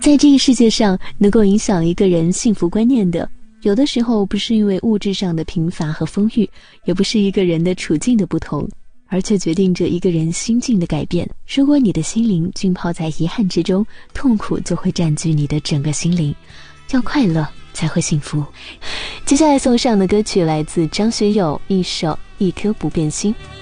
在这个世界上，能够影响一个人幸福观念的，有的时候不是因为物质上的贫乏和丰裕，也不是一个人的处境的不同，而却决定着一个人心境的改变。如果你的心灵浸泡在遗憾之中，痛苦就会占据你的整个心灵。要快乐才会幸福。接下来送上的歌曲来自张学友，一首《一颗不变心》。